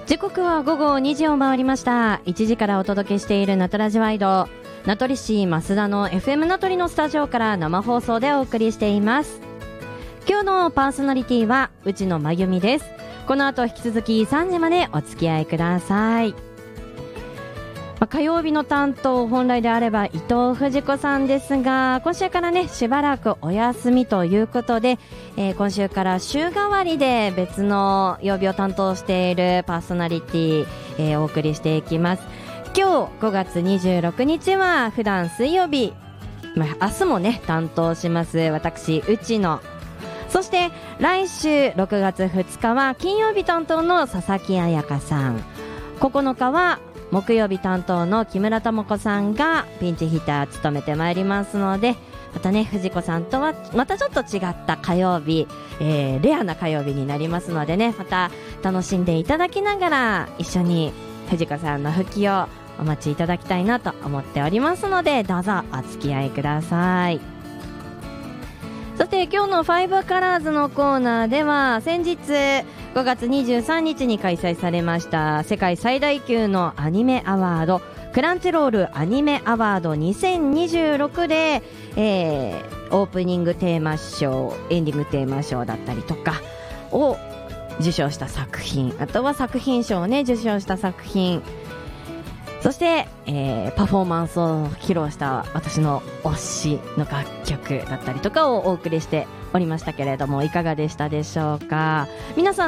時刻は午後2時を回りました。1時からお届けしているナトラジワイド、名取市増田の FM 名取のスタジオから生放送でお送りしています。今日のパーソナリティは内野真由美です。この後引き続き3時までお付き合いください。火曜日の担当、本来であれば伊藤藤子さんですが、今週からねしばらくお休みということで、今週から週替わりで別の曜日を担当しているパーソナリティ、お送りしていきます。今日5月26日は普段水曜日、明日もね担当します私内野、そして来週6月2日は金曜日担当の佐々木彩香さん、9日は木曜日担当の木村智子さんがピンチヒッター務めてまいりますので、またね藤子さんとはまたちょっと違った火曜日、レアな火曜日になりますのでね、また楽しんでいただきながら一緒に藤子さんの復帰をお待ちいただきたいなと思っておりますので、どうぞお付き合いください。そして今日の5カラーズのコーナーでは、先日5月23日に開催されました世界最大級のアニメアワード、クランチロールアニメアワード2026で、オープニングテーマ賞、エンディングテーマ賞だったりとかを受賞した作品、あとは作品賞をね受賞した作品、そして、パフォーマンスを披露した私の推しの楽曲だったりとかをお送りしておりましたけれども、いかがでしたでしょうか。皆さん